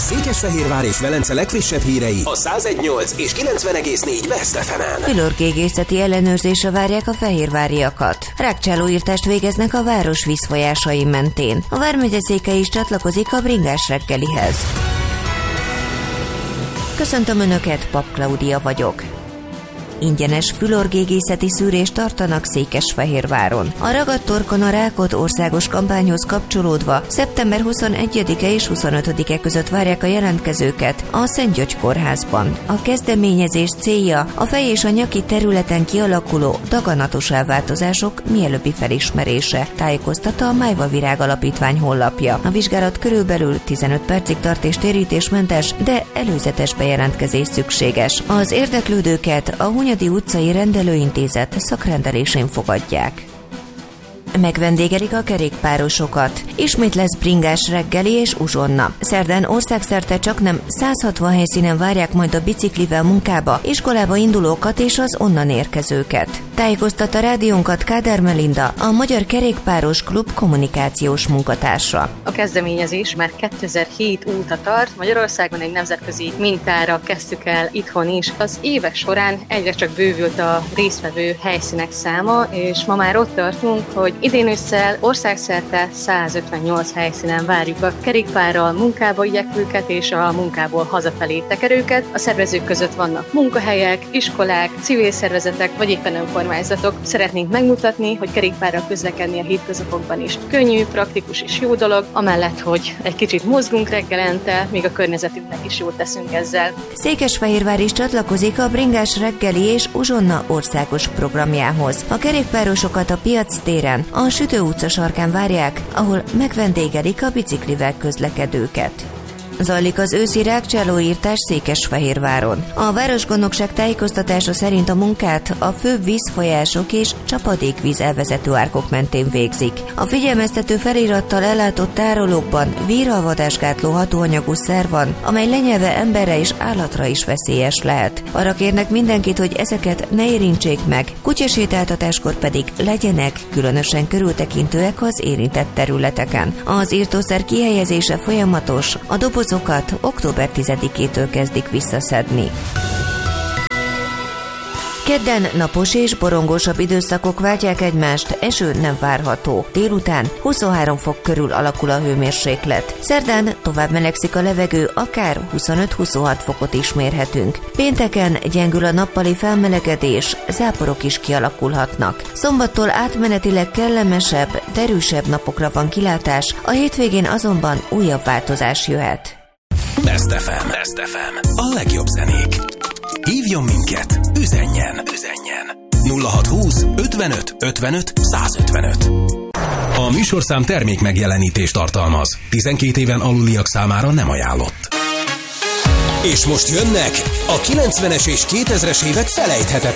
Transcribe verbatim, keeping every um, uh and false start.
Székesfehérvár és Velence legfrissebb hírei a száz egy nyolc és kilencven egész négy Best ef emen. Fülorgégészeti ellenőrzésre várják a fehérváriakat. Rágcsálóírtást végeznek a város vízfolyásai mentén. A vármegyeszéke is csatlakozik a bringás reggelihez. Köszöntöm Önöket, Pap Klaudia vagyok. Ingyenes fülorgégészeti szűrést tartanak Székesfehérváron. A Ragadt torkon a rákot országos kampányhoz kapcsolódva szeptember huszonegyedike és huszonötödike között várják a jelentkezőket a Szent György kórházban. A kezdeményezés célja a fej és a nyaki területen kialakuló daganatos elváltozások mielőbbi felismerése, tájékoztatta a Májva Virág Alapítvány honlapja. A vizsgálat körülbelül tizenöt percig tart és térítésmentes, de előzetes bejelentkezés szükséges. Az érdeklődőket a Hunyadi utcai rendelőintézet szakrendelésén fogadják. Megvendégelik a kerékpárosokat. Ismét lesz bringás reggeli és uzsonna. Szerdán országszerte csaknem száz hatvan helyszínen várják majd a biciklivel munkába, iskolába indulókat és az onnan érkezőket. Tájékoztatta rádiónkat Kádár Melinda, a Magyar Kerékpáros Klub kommunikációs munkatársa. A kezdeményezés már kétezer-hét óta tart, Magyarországon egy nemzetközi mintára kezdtük el itthon is. Az évek során egyre csak bővült a résztvevő helyszínek száma, és ma már ott tartunk, hogy idén ősszel országszerte száz ötvennyolc helyszínen várjuk a kerékpárral munkába igyekvőket és a munkából hazafelé tekerőket. A szervezők között vannak munkahelyek, iskolák, civil szervezetek vagy éppen önkormányzatok. Szeretnénk megmutatni, hogy kerékpárral közlekedni a hétköznapokban is könnyű, praktikus és jó dolog, amellett, hogy egy kicsit mozgunk reggelente, még a környezetünknek is jót teszünk ezzel. Székesfehérvár is csatlakozik a bringás reggeli és uzsonna országos programjához. A kerékpárosokat a Piac téren, a Sütő utca sarkán várják, ahol megvendégelik a biciklivel közlekedőket. Zajlik az őszi rágcsálóírtás Székesfehérváron. A városgondnokság tájékoztatása szerint a munkát a főbb vízfolyások és csapadékvíz elvezető árkok mentén végzik. A figyelmeztető felirattal ellátott tárolókban véralvadásgátló hatóanyagú szer van, amely lenyelve emberre és állatra is veszélyes lehet. Arra kérnek mindenkit, hogy ezeket ne érintsék meg, kutyasétáltatáskor pedig legyenek különösen körültekintőek az érintett területeken. Az írtószer kihelyezése folyamatos, a doboz Azokat október tizedikétől kezdik visszaszedni. Kedden napos és borongósabb időszakok váltják egymást, eső nem várható. Délután huszonhárom fok körül alakul a hőmérséklet. Szerdán tovább melegszik a levegő, akár huszonöt-huszonhat fokot is mérhetünk. Pénteken gyengül a nappali felmelegedés, záporok is kialakulhatnak. Szombattól átmenetileg kellemesebb, derűsebb napokra van kilátás, a hétvégén azonban újabb változás jöhet. Best ef em. Best ef em. A legjobb zenék. Hívjon minket, üzenjen, üzenjen. nulla hatszázhúsz ötvenöt ötvenöt százötvenöt. A műsorszám termék megjelenítést tartalmaz. tizenkét éven aluliak számára nem ajánlott. És most jönnek a kilencvenes és kétezres évek felejthetetlen